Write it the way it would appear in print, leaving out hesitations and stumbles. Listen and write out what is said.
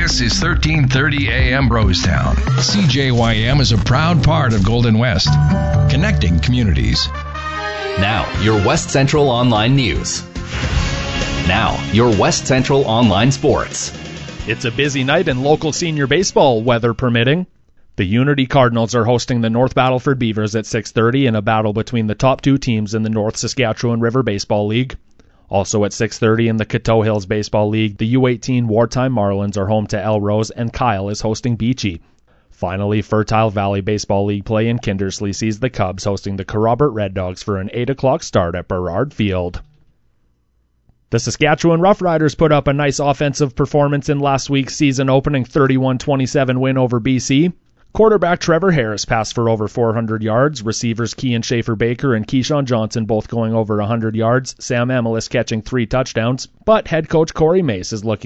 This is 1330 AM Brostown. CJYM is a proud part of Golden West, connecting communities. Now, your West Central Online News. Now, your West Central Online Sports. It's a busy night in local senior baseball, weather permitting. The Unity Cardinals are hosting the North Battleford Beavers at 6:30 in a battle between the top two teams in the North Saskatchewan River Baseball League. Also at 6:30 in the Coteau Hills Baseball League, the U18 Wartime Marlins are home to Elrose, and Kyle is hosting Beachy. Finally, Fertile Valley Baseball League play in Kindersley sees the Cubs hosting the Kerrobert Red Dogs for an 8 o'clock start at Burrard Field. The Saskatchewan Roughriders put up a nice offensive performance in last week's season-opening 31-27 win over BC. Quarterback Trevor Harris passed for over 400 yards, receivers Kean Schaefer-Baker and Keyshawn Johnson both going over 100 yards, Sam Amelis catching 3 touchdowns, but head coach Corey Mace is looking